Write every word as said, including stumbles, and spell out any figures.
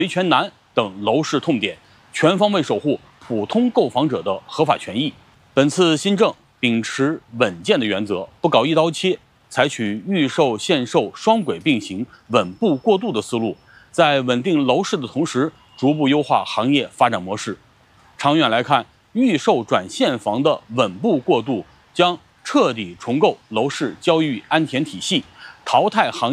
维权难等楼市痛点，全方位守护普通购房者的合法权益。本次新政秉持稳健的原则，不搞一刀切，采取预售、限售双轨并行、稳步过渡的思路，在稳定楼市的同时，逐步优化行业发展模式。长远来看，预售转现房的稳步过渡将彻底重构楼市交易安田体系，淘汰行业